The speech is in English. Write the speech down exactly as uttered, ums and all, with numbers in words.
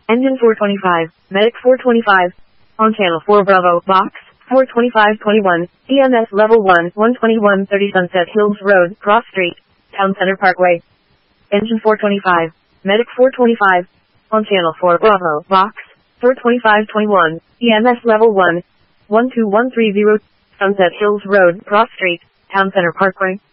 Engine four twenty-five, Medic four twenty-five. On channel four Bravo, box, four twenty-five twenty-one, E M S level one, one twenty-one thirty Sunset Hills Road, Cross Street, Town Center Parkway. Engine four twenty-five, Medic four twenty-five. On channel four Bravo, box, four twenty-five twenty-one, E M S level one, one two one three zero, Sunset Hills Road, Cross Street, Town Center Parkway.